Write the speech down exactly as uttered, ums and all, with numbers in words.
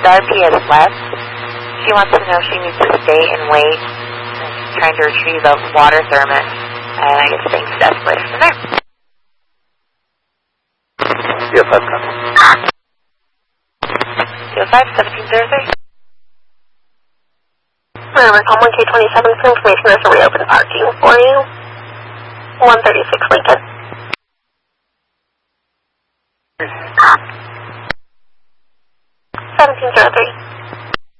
Darby has left. She wants to know if she needs to stay and wait. She's trying to retrieve a water thermos. And I guess things escalated from there. C O five coming. C O five, seventeen Thursday. Remember, call one K twenty-seven for information. There's a reopen parking for you. one thirty-six Lincoln.